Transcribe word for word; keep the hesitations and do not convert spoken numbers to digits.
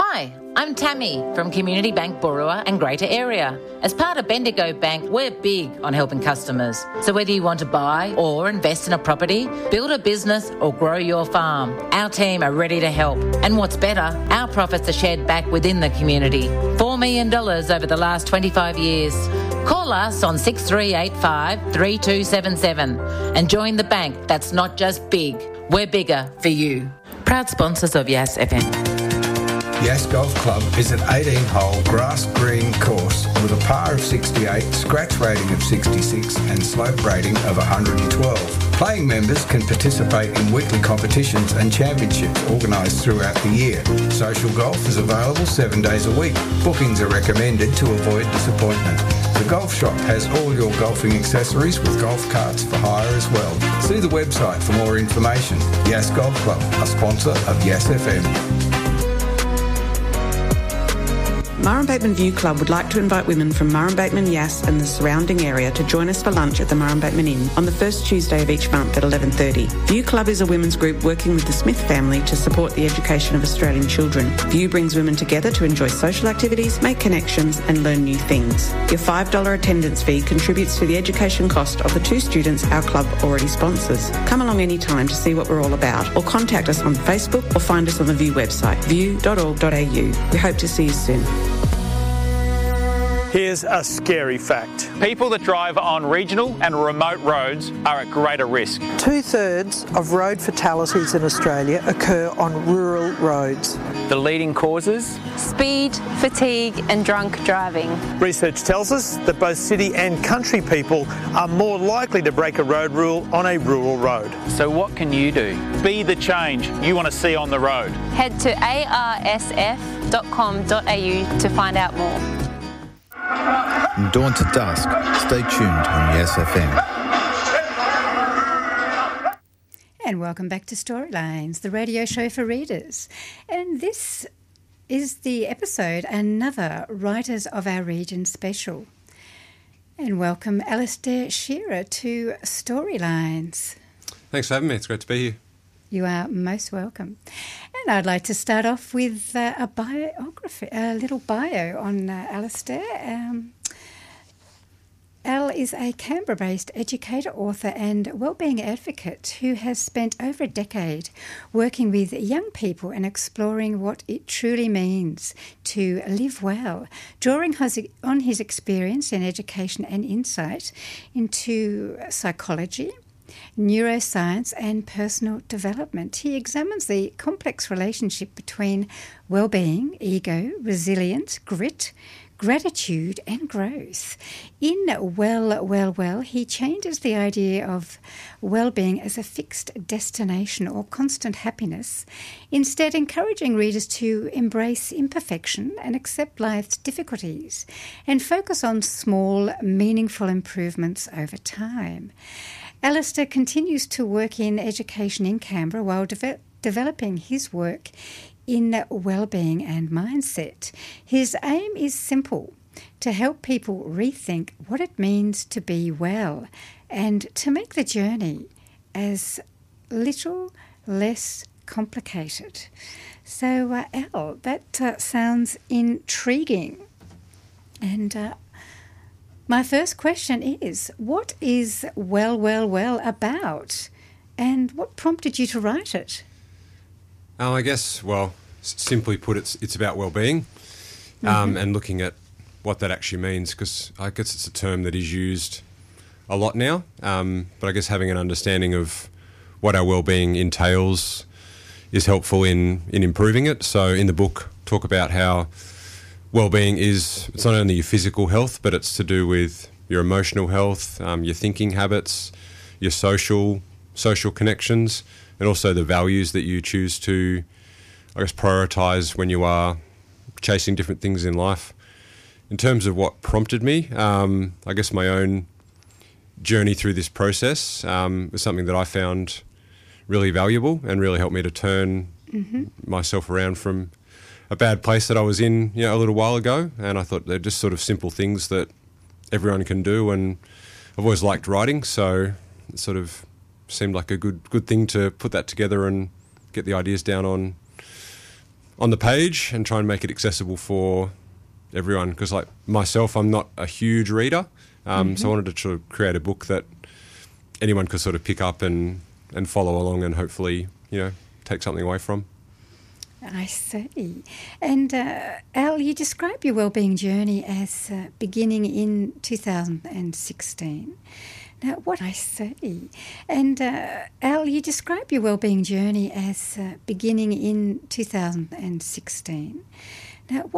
Hi, I'm Tammy from Community Bank Burua and Greater Area. As part of Bendigo Bank, we're big on helping customers. So whether you want to buy or invest in a property, build a business or grow your farm, our team are ready to help. And what's better, our profits are shared back within the community. four million dollars over the last twenty-five years. Call us on six three eight five, three two seven seven and join the bank that's not just big, we're bigger for you. Proud sponsors of Yass F M. Yass Golf Club is an eighteen-hole grass green course with a par of sixty-eight, scratch rating of sixty-six and slope rating of one hundred twelve. Playing members can participate in weekly competitions and championships organised throughout the year. Social golf is available seven days a week. Bookings are recommended to avoid disappointment. The golf shop has all your golfing accessories with golf carts for hire as well. See the website for more information. Yass Golf Club, a sponsor of Yass F M. Murrumbateman View Club would like to invite women from Murrumbateman, Yass and the surrounding area to join us for lunch at the Murrumbateman Inn on the first Tuesday of each month at eleven thirty. View Club is a women's group working with the Smith family to support the education of Australian children. View brings women together to enjoy social activities, make connections and learn new things. Your five dollars attendance fee contributes to the education cost of the two students our club already sponsors. Come along anytime to see what we're all about or contact us on Facebook or find us on the View website, view dot org dot a u. We hope to see you soon. Here's a scary fact. People that drive on regional and remote roads are at greater risk. Two-thirds of road fatalities in Australia occur on rural roads. The leading causes? Speed, fatigue and drunk driving. Research tells us that both city and country people are more likely to break a road rule on a rural road. So what can you do? Be the change you want to see on the road. Head to a r s f dot com dot a u to find out more. From dawn to dusk, stay tuned on Yass F M. And welcome back to Storylines, the radio show for readers. And this is the episode, another Writers of Our Region special. And welcome Alistair Shearer to Storylines. Thanks for having me. It's great to be here. You are most welcome. And I'd like to start off with uh, a biography, a little bio on uh, Alistair. Um, Al is a Canberra-based educator, author and wellbeing advocate who has spent over a decade working with young people and exploring what it truly means to live well, drawing on his experience in education and insight into psychology, neuroscience and personal development. He examines the complex relationship between well-being, ego, resilience, grit, gratitude and growth. In Well, Well, Well, he changes the idea of well-being as a fixed destination or constant happiness, instead encouraging readers to embrace imperfection and accept life's difficulties and focus on small, meaningful improvements over time. Alistair continues to work in education in Canberra while de- developing his work in well-being and mindset. His aim is simple: to help people rethink what it means to be well and to make the journey as little less complicated. So, uh, Al, that uh, sounds intriguing. And uh, my first question is, what is Well, Well, Well about? And what prompted you to write it? Um, I guess, well, s- simply put, it's it's about well-being um, Mm-hmm. and looking at what that actually means, because I guess it's a term that is used a lot now, um, but I guess having an understanding of what our well-being entails is helpful in, in improving it. So in the book, talk about how well-being is, it's not only your physical health, but it's to do with your emotional health, um, your thinking habits, your social social connections, and also the values that you choose to, I guess, prioritise when you are chasing different things in life. In terms of what prompted me, um, I guess my own journey through this process um, was something that I found really valuable and really helped me to turn mm-hmm. myself around from a bad place that I was in, you know, a little while ago. And I thought they're just sort of simple things that everyone can do. And I've always liked writing, so it sort of seemed like a good good thing to put that together and get the ideas down on on the page and try and make it accessible for everyone. Because, like myself, I'm not a huge reader, um, mm-hmm. so I wanted to sort of create a book that anyone could sort of pick up and, and follow along and hopefully, you know, take something away from. I see. And uh, Al, you describe your wellbeing journey as uh, beginning in two thousand sixteen. Now, what I see. And uh, Al, you describe your wellbeing journey as uh, beginning in two thousand sixteen. Now, what